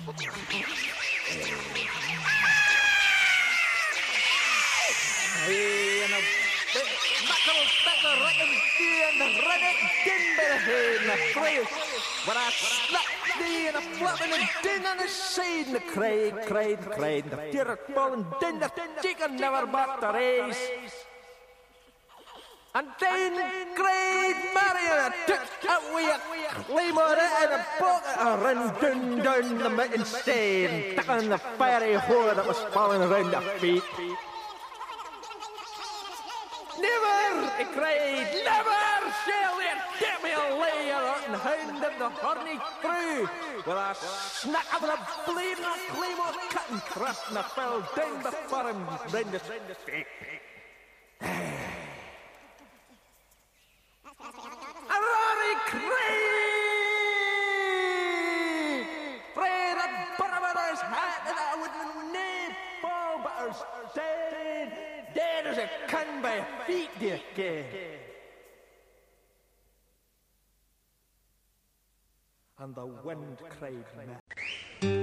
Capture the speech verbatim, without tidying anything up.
Hey, and a knuckle back the reckon and the rennet din by the head and the grave. But I slap thee and a flapping and din on the side and the cried, cried, cried. The deer ball and din the chicken never back the race. And then cried Marion took away a claymore and a bucket and ran down, down the mountain side, stuck on the fiery hole that was falling around their feet. Never, he cried, never shall there get me a layer and hound of the horny crew. With a snack of a blade and a claymore cut and thrust and a fell down before him round his feet. A roaring cry! Fred a bourbon his hat and I wouldn't need fall, but I was dead, dead as a can by feet, dear kid. And the wind cried,